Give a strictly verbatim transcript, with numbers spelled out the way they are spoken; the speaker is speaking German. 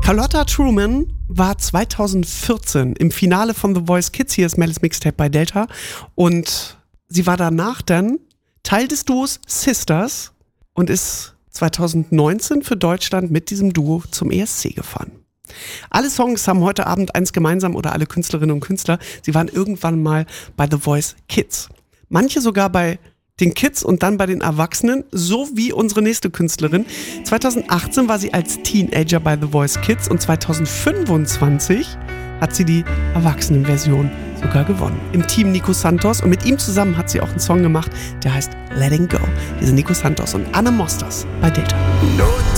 Carlotta Truman war zweitausendvierzehn im Finale von The Voice Kids. Hier ist Melis Mixtape bei Delta. Und sie war danach dann Teil des Duos Sisters und ist zweitausendneunzehn für Deutschland mit diesem Duo zum E S C gefahren. Alle Songs haben heute Abend eins gemeinsam oder alle Künstlerinnen und Künstler. Sie waren irgendwann mal bei The Voice Kids. Manche sogar bei den Kids und dann bei den Erwachsenen, so wie unsere nächste Künstlerin. zweitausendachtzehn war sie als Teenager bei The Voice Kids und zweitausendfünfundzwanzig hat sie die Erwachsenenversion sogar gewonnen. Im Team Nico Santos, und mit ihm zusammen hat sie auch einen Song gemacht, der heißt Letting Go. Hier sind Nico Santos und Anna Mosters bei Delta. No